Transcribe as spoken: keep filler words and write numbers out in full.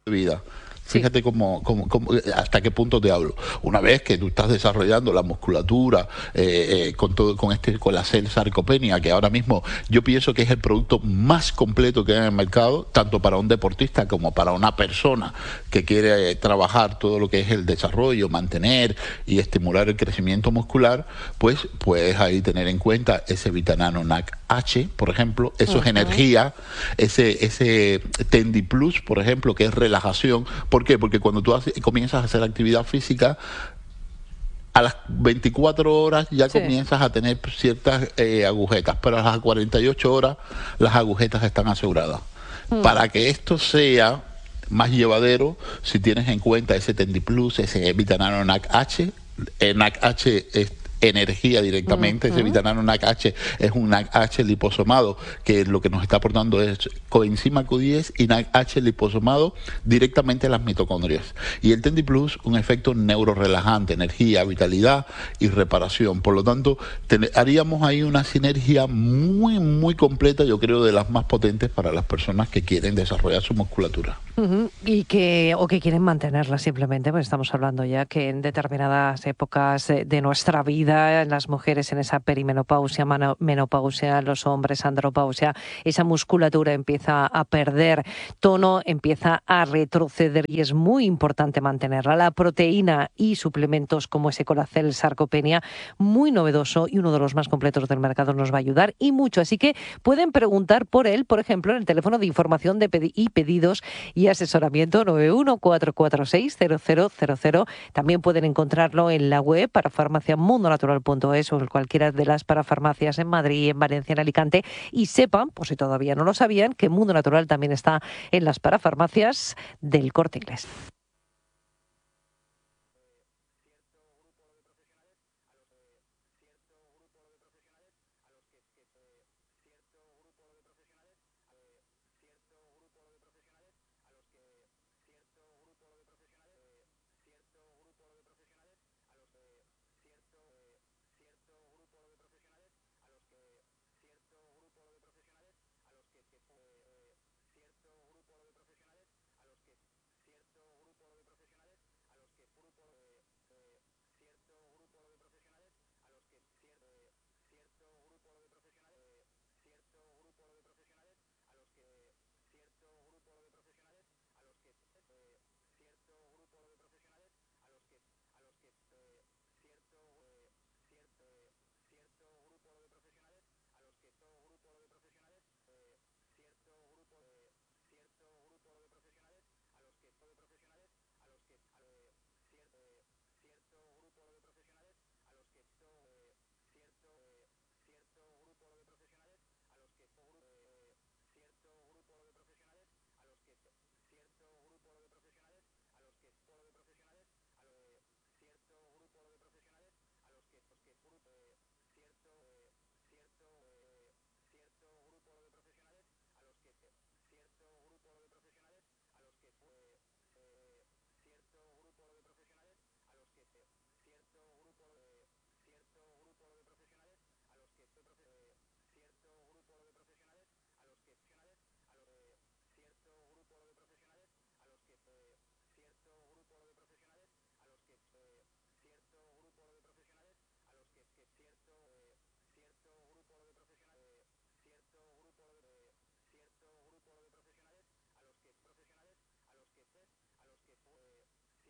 de vida. Sí. Fíjate cómo, cómo, cómo, hasta qué punto te hablo. Una vez que tú estás desarrollando la musculatura eh, eh, con todo, con este, con la sarcopenia, que ahora mismo yo pienso que es el producto más completo que hay en el mercado, tanto para un deportista como para una persona que quiere eh, trabajar todo lo que es el desarrollo, mantener y estimular el crecimiento muscular, pues puedes ahí tener en cuenta ese Vitanano N A C H, por ejemplo, eso uh-huh. es energía, ese, ese Tendi Plus, por ejemplo, que es relajación. ¿Por qué? Porque cuando tú haces, comienzas a hacer actividad física, a las veinticuatro horas ya sí. comienzas a tener ciertas eh, agujetas, pero a las cuarenta y ocho horas las agujetas están aseguradas. Mm. Para que esto sea más llevadero, si tienes en cuenta ese Tendi Plus, ese Vitanano N A C H, N A C H es energía directamente, uh-huh. ese Vitanano N A C H es un N A C H liposomado, que lo que nos está aportando es coenzima Q diez y N A C H liposomado directamente a las mitocondrias. Y el Tendi Plus, un efecto neurorelajante, energía, vitalidad y reparación. Por lo tanto, ten, haríamos ahí una sinergia muy, muy completa, yo creo, de las más potentes para las personas que quieren desarrollar su musculatura. Uh-huh. Y que, o que quieren mantenerla simplemente, pues estamos hablando ya que en determinadas épocas de nuestra vida, en las mujeres en esa perimenopausia, menopausia, los hombres andropausia, esa musculatura empieza a perder tono, empieza a retroceder y es muy importante mantenerla. La proteína y suplementos como ese Colacel Sarcopenia, muy novedoso y uno de los más completos del mercado, nos va a ayudar y mucho. Así que pueden preguntar por él, por ejemplo, en el teléfono de información de pedi- y pedidos y asesoramiento nueve uno cuatro cuatro seis cero cero cero cero. También pueden encontrarlo en la web para farmacia mundo natural punto es o en cualquiera de las parafarmacias en Madrid, en Valencia, en Alicante. Y sepan, por si todavía no lo sabían, que Mundo Natural también está en las parafarmacias del Corte Inglés.